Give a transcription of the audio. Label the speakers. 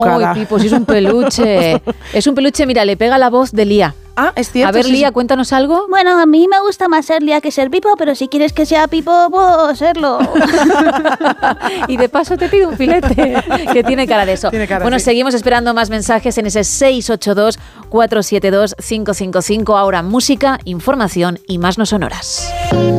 Speaker 1: Uy, Pipo, si es un peluche. Es un peluche, mira, le pega la voz de Lía.
Speaker 2: Ah, es cierto.
Speaker 1: A ver,
Speaker 2: sí,
Speaker 1: Lía,
Speaker 2: sí.
Speaker 1: cuéntanos algo.
Speaker 3: Bueno, a mí me gusta más ser Lía que ser Pipo, pero si quieres que sea Pipo, puedo serlo.
Speaker 1: Y de paso te pido un filete, que tiene cara de eso.
Speaker 2: Tiene cara,
Speaker 1: Bueno,
Speaker 2: sí.
Speaker 1: seguimos esperando más mensajes en ese 682-472-555. Ahora música, información y más no sonoras.